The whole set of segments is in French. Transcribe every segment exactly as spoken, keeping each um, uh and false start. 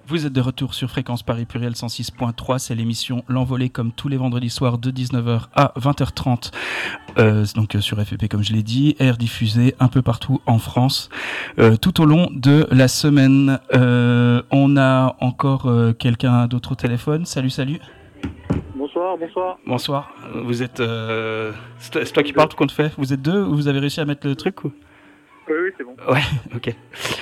Vous êtes de retour sur Fréquence Paris Pluriel cent six point trois, c'est l'émission L'Envolée comme tous les vendredis soirs de dix-neuf heures à vingt heures trente, euh, donc euh, sur F P P comme je l'ai dit, air diffusé un peu partout en France, euh, tout au long de la semaine. Euh, on a encore euh, quelqu'un d'autre au téléphone. Salut, salut. Bonsoir, bonsoir. Bonsoir, vous êtes... Euh... C'est toi, c'est toi qui parles, tout compte fait. Vous êtes deux ou vous avez réussi à mettre le truc ou... Oui, oui, c'est bon. Ouais, ok.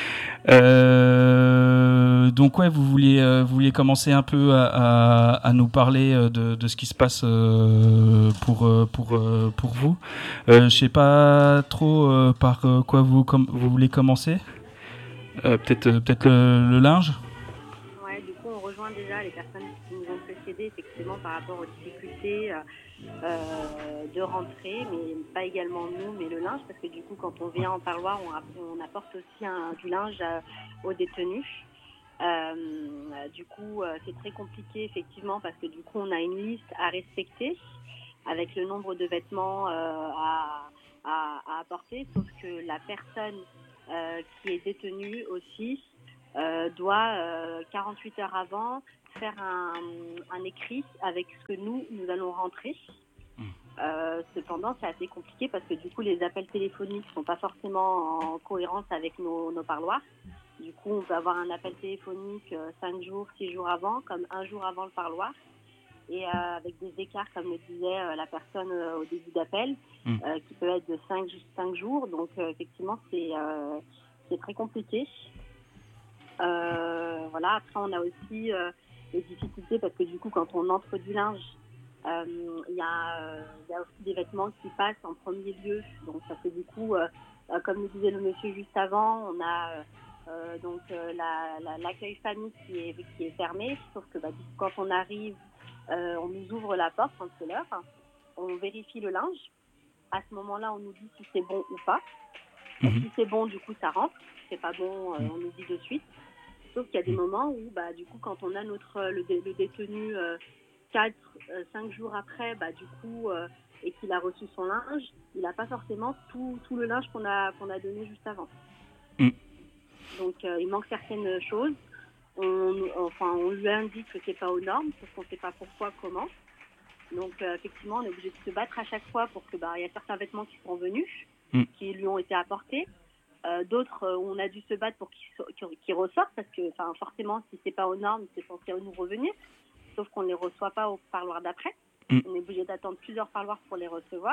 Euh, donc ouais, vous vouliez, euh, vous vouliez commencer un peu à, à, à nous parler de, de ce qui se passe euh, pour, pour, euh, pour vous. Euh, je sais pas trop euh, par quoi vous, com- vous voulez commencer. Euh, peut-être euh, peut-être le, le linge. Ouais, du coup, on rejoint déjà les personnes qui nous ont précédés, effectivement, par rapport aux difficultés euh, de rentrée, mais pas également nous, mais le linge, parce que du coup, quand on vient en parloir, on, on apporte aussi un, du linge euh, aux détenus. Euh, du coup, euh, c'est très compliqué, effectivement, parce que du coup, on a une liste à respecter avec le nombre de vêtements euh, à, à, à apporter, sauf que la personne euh, qui est détenue aussi Euh, doit euh, quarante-huit heures avant faire un, un écrit avec ce que nous, nous allons rentrer. Euh, cependant, c'est assez compliqué parce que du coup, les appels téléphoniques ne sont pas forcément en cohérence avec nos, nos parloirs. Du coup, on peut avoir un appel téléphonique euh, cinq jours, six jours avant, comme un jour avant le parloir. Et euh, avec des écarts, comme le disait euh, la personne euh, au début d'appel, mmh. euh, qui peut être de cinq jours. Donc, euh, effectivement, c'est, euh, c'est très compliqué. Euh, voilà. Après, on a aussi euh, des difficultés parce que du coup, quand on entre du linge, il euh, y, euh, y a aussi des vêtements qui passent en premier lieu. Donc, ça fait du coup, euh, euh, comme le disait le monsieur juste avant, on a euh, donc euh, la, la, l'accueil famille qui est, qui est fermé. Sauf que bah, du coup, quand on arrive, euh, on nous ouvre la porte quand c'est l'heure, on vérifie le linge. À ce moment-là, on nous dit si c'est bon ou pas. Mmh. Si c'est bon, du coup, ça rentre. Si c'est pas bon, euh, on nous dit de suite. Sauf qu'il y a des moments où, bah, du coup, quand on a notre le, le détenu euh, quatre, cinq jours après, bah, du coup, euh, et qu'il a reçu son linge, il n'a pas forcément tout, tout le linge qu'on a, qu'on a donné juste avant. Mm. Donc, euh, il manque certaines choses. On, enfin, on lui indique que c'est pas aux normes, parce qu'on ne sait pas pourquoi, comment. Donc, euh, effectivement, on est obligé de se battre à chaque fois pour que, bah, il y a certains vêtements qui sont venus, mm. qui lui ont été apportés. Euh, d'autres, euh, on a dû se battre pour qu'ils, so- qu'ils ressortent parce que forcément, si c'est pas aux normes, c'est censé nous revenir. Sauf qu'on ne les reçoit pas au parloir d'après. Mmh. On est obligé d'attendre plusieurs parloirs pour les recevoir.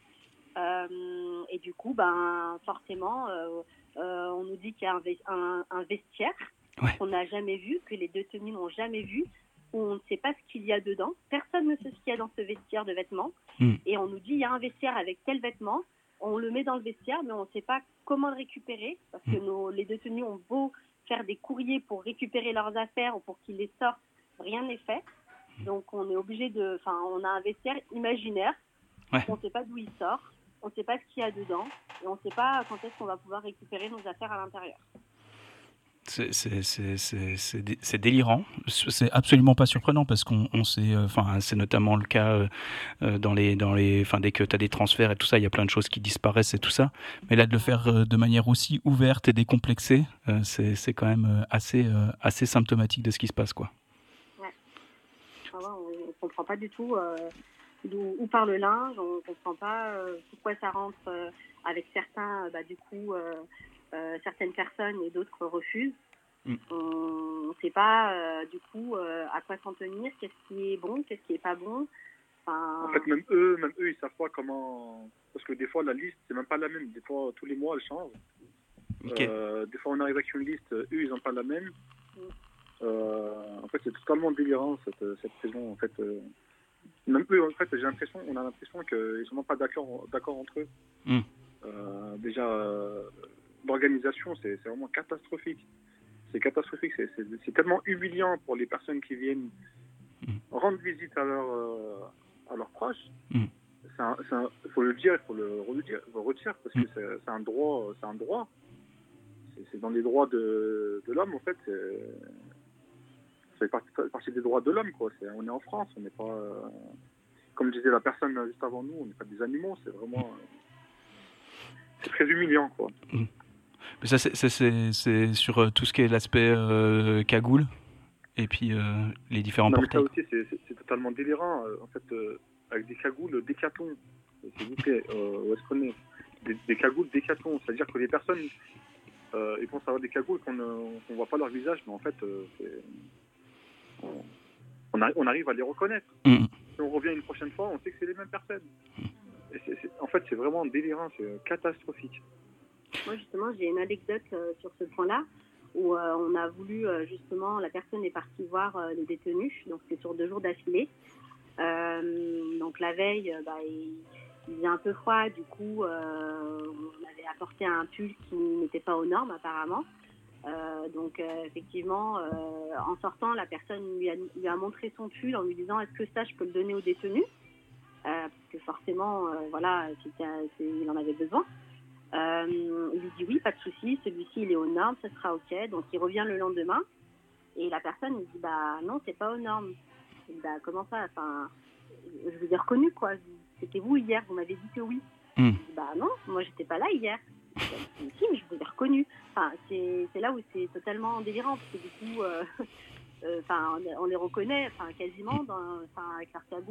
Euh, et du coup, ben, forcément, euh, euh, on nous dit qu'il y a un, ve- un, un vestiaire ouais. qu'on n'a jamais vu, que les détenus n'ont jamais vu, où on ne sait pas ce qu'il y a dedans. Personne ne sait ce qu'il y a dans ce vestiaire de vêtements. Mmh. Et on nous dit il y a un vestiaire avec tel vêtement. On le met dans le vestiaire, mais on ne sait pas comment le récupérer, parce que nos, les détenus ont beau faire des courriers pour récupérer leurs affaires ou pour qu'ils les sortent, rien n'est fait. Donc on est obligé de... Enfin, on a un vestiaire imaginaire, ouais. on ne sait pas d'où il sort, on ne sait pas ce qu'il y a dedans, et on ne sait pas quand est-ce qu'on va pouvoir récupérer nos affaires à l'intérieur. C'est, c'est, c'est, c'est, c'est, dé- c'est délirant. C'est absolument pas surprenant parce qu'on on sait, enfin, euh, c'est notamment le cas euh, dans les, dans les, enfin, dès que tu as des transferts et tout ça, il y a plein de choses qui disparaissent et tout ça. Mais là, de le faire euh, de manière aussi ouverte et décomplexée, euh, c'est, c'est quand même euh, assez, euh, assez symptomatique de ce qui se passe, quoi. Ouais. Ah ouais, on ne comprend pas du tout euh, d'où où part le linge, on ne comprend pas euh, pourquoi ça rentre euh, avec certains, bah, du coup. Euh, Euh, certaines personnes et d'autres refusent. Mm. On ne sait pas euh, du coup euh, à quoi s'en tenir, qu'est-ce qui est bon, qu'est-ce qui est pas bon. Enfin... En fait, même eux, même eux, ils savent pas comment. Parce que des fois, la liste, c'est même pas la même. Des fois, tous les mois, elle change. Okay. Euh, des fois, on arrive avec une liste, eux, ils n'ont pas la même. Mm. Euh, en fait, c'est totalement délirant cette, cette prison. En fait, euh, même eux, en fait, j'ai l'impression, on a l'impression qu'ils sont même pas d'accord, d'accord entre eux. Mm. Euh, déjà. Euh, L'organisation, c'est, c'est vraiment catastrophique. C'est catastrophique. C'est, c'est, c'est tellement humiliant pour les personnes qui viennent mmh. rendre visite à, leur, euh, à leurs proches. Mmh. C'est un, c'est un, faut le dire, il faut le redire, faut le redire parce mmh. que c'est, c'est un droit. C'est un droit. C'est, c'est dans les droits de, de l'homme, en fait. C'est, c'est partie, partie des droits de l'homme, quoi. C'est, on est en France, on n'est pas... Euh, comme disait la personne juste avant nous, on n'est pas des animaux. C'est vraiment... Euh, c'est très humiliant, quoi. Mmh. Mais ça, c'est, c'est, c'est, c'est sur tout ce qui est l'aspect euh, cagoule. et puis euh, les différents non, mais ça portails. aussi, c'est, c'est, c'est totalement délirant. Euh, En fait, euh, avec des cagoules Décathlon, s'il vous plaît, euh, où est-ce qu'on est des, des cagoules Décathlon, c'est-à-dire que les personnes, euh, ils pensent avoir des cagoules qu'on ne qu'on voit pas leur visage, mais en fait, euh, c'est, on, on, arri- on arrive à les reconnaître. Mmh. Si on revient une prochaine fois, on sait que c'est les mêmes personnes. Et c'est, c'est, en fait, c'est vraiment délirant, c'est euh, catastrophique. Moi, justement, j'ai une anecdote euh, sur ce point-là, où euh, on a voulu, euh, justement, la personne est partie voir euh, les détenus, donc c'est sur deux jours d'affilée. Euh, donc la veille, euh, bah, il, il faisait un peu froid, du coup, euh, on avait apporté un pull qui n'était pas aux normes, apparemment. Euh, donc euh, effectivement, euh, en sortant, la personne lui a, lui a montré son pull en lui disant « Est-ce que ça, je peux le donner aux détenus ?» euh, Parce que forcément, euh, voilà, c'était, c'est, il en avait besoin. Euh, il lui dit oui, pas de souci, celui-ci il est aux normes, ça sera ok. Donc il revient le lendemain et la personne lui dit bah non, c'est pas aux normes. Il dit, bah comment ça, enfin, je vous ai reconnu quoi. C'était vous hier, vous m'avez dit que oui. Mmh. Il dit bah non, moi j'étais pas là hier. Je dis, si, mais je vous ai reconnu. Enfin, c'est, c'est là où c'est totalement délirant parce que du coup, euh, euh, on, on les reconnaît, enfin quasiment, dans, avec leur cagoule.